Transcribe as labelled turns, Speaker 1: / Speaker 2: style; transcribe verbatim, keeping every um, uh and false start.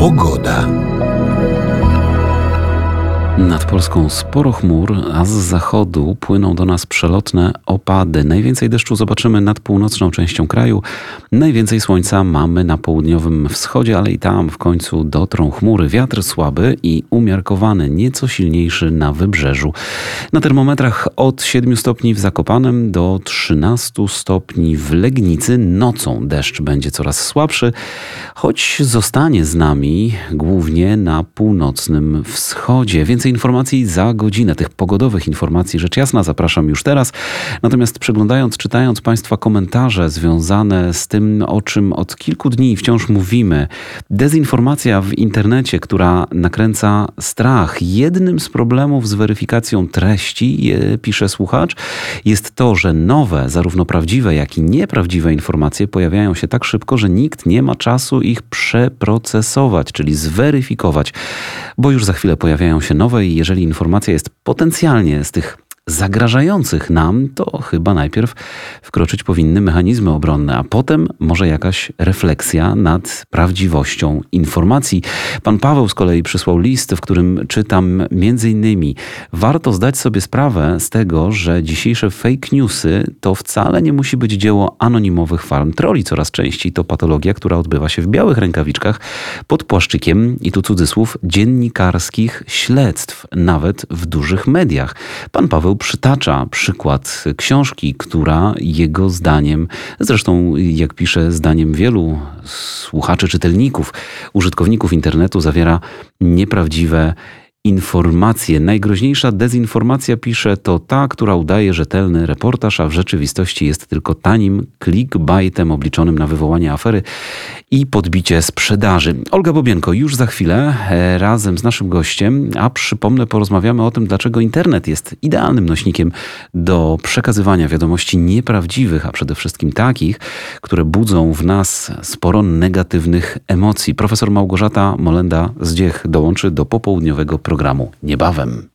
Speaker 1: Pogoda.
Speaker 2: Nad Polską sporo chmur, a z zachodu płyną do nas przelotne opady. Najwięcej deszczu zobaczymy nad północną częścią kraju. Najwięcej słońca mamy na południowym wschodzie, ale i tam w końcu dotrą chmury. Wiatr słaby i umiarkowany, nieco silniejszy na wybrzeżu. Na termometrach od siedmiu stopni w Zakopanem do trzynastu stopni w Legnicy. Nocą deszcz będzie coraz słabszy, choć zostanie z nami głównie na północnym wschodzie. Więcej informacji za godzinę, tych pogodowych informacji, rzecz jasna, zapraszam już teraz. Natomiast przeglądając, czytając Państwa komentarze związane z tym, o czym od kilku dni wciąż mówimy, dezinformacja w internecie, która nakręca strach. Jednym z problemów z weryfikacją treści, pisze słuchacz, jest to, że nowe, zarówno prawdziwe, jak i nieprawdziwe informacje pojawiają się tak szybko, że nikt nie ma czasu ich przeprocesować, czyli zweryfikować, bo już za chwilę pojawiają się nowe i jeżeli informacja jest potencjalnie z tych zagrażających nam, to chyba najpierw wkroczyć powinny mechanizmy obronne, a potem może jakaś refleksja nad prawdziwością informacji. Pan Paweł z kolei przysłał list, w którym czytam między innymi: warto zdać sobie sprawę z tego, że dzisiejsze fake newsy to wcale nie musi być dzieło anonimowych farm trolli. Coraz częściej to patologia, która odbywa się w białych rękawiczkach pod płaszczykiem, i tu cudzysłów, dziennikarskich śledztw, nawet w dużych mediach. Pan Paweł przytacza przykład książki, która jego zdaniem, zresztą jak pisze zdaniem wielu słuchaczy, czytelników, użytkowników internetu, zawiera nieprawdziwe informacje. Najgroźniejsza dezinformacja, pisze, to ta, która udaje rzetelny reportaż, a w rzeczywistości jest tylko tanim clickbaitem obliczonym na wywołanie afery i podbicie sprzedaży. Olga Bobienko już za chwilę razem z naszym gościem, a przypomnę, porozmawiamy o tym, dlaczego internet jest idealnym nośnikiem do przekazywania wiadomości nieprawdziwych, a przede wszystkim takich, które budzą w nas sporo negatywnych emocji. Profesor Małgorzata Molenda-Zdziech dołączy do popołudniowego programu niebawem.